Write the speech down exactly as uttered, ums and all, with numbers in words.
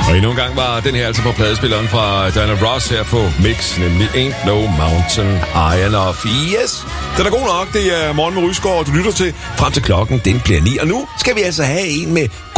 Og endnu en gang var den her altså på pladespilleren fra Diana Ross her på Mix, nemlig Ain't No Mountain High Enough. Yes, den er god nok. Det er Morgen med Rysgaard, og du lytter til frem til klokken. Den bliver ni, og nu skal vi altså have en med